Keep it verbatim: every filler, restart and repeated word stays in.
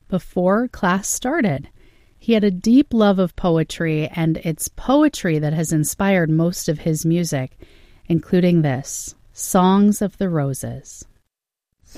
before class started. He had a deep love of poetry, and it's poetry that has inspired most of his music, including this, Songs of the Roses.